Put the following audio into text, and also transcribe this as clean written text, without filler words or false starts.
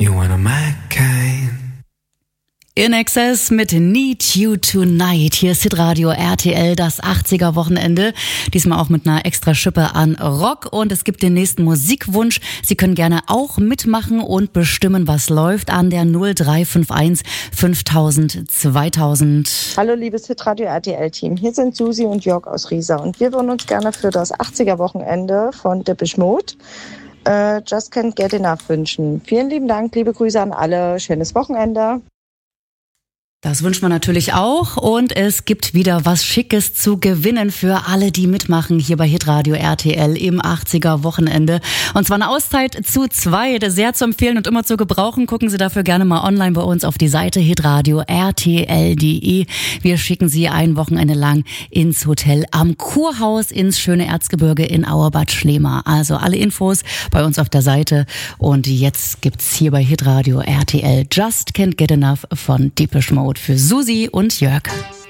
You wanna my kind. In Excess mit Need You Tonight. Hier ist Hitradio RTL, das 80er Wochenende. Diesmal auch mit einer extra Schippe an Rock. Und es gibt den nächsten Musikwunsch. Sie können gerne auch mitmachen und bestimmen, was läuft an der 0351 5000 2000. Hallo liebes Hitradio RTL-Team. Hier sind Susi und Jörg aus Riesa. Und wir würden uns gerne für das 80er Wochenende von Depeche Mode Just Can't Get Enough wünschen. Vielen lieben Dank, liebe Grüße an alle. Schönes Wochenende. Das wünscht man natürlich auch und es gibt wieder was Schickes zu gewinnen für alle, die mitmachen hier bei Hitradio RTL im 80er Wochenende. Und zwar eine Auszeit zu zweit, sehr zu empfehlen und immer zu gebrauchen. Gucken Sie dafür gerne mal online bei uns auf die Seite hitradio rtl.de. Wir schicken Sie ein Wochenende lang ins Hotel am Kurhaus ins schöne Erzgebirge in Auerbad Schlema. Also alle Infos bei uns auf der Seite. Und jetzt gibt's hier bei Hitradio RTL Just Can't Get Enough von Depeche Mode für Susi und Jörg.